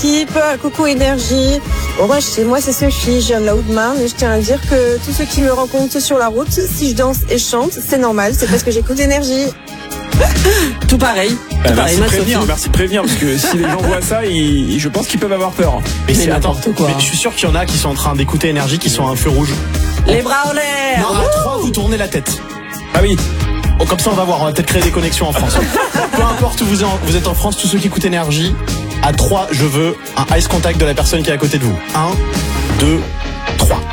l'équipe, coucou Énergie. Bon, moi c'est Sophie, je viens de la Haute-Marne et je tiens à dire que tous ceux qui me rencontrent sur la route, si je danse et chante, c'est normal, c'est parce que j'écoute Énergie. Tout pareil. Merci de prévenir, parce que si les gens voient ça, je pense qu'ils peuvent avoir peur. Mais c'est n'importe quoi. Mais je suis sûr qu'il y en a qui sont en train d'écouter Énergie, qui sont à un feu rouge. Les bras en l'air. Non, à 3, vous tournez la tête. Ah oui. Bon, comme ça, on va voir. On va peut-être créer des connexions en France. Peu importe où vous êtes en France, tous ceux qui écoutent Énergie, à 3, je veux un ice contact de la personne qui est à côté de vous. 1, 2,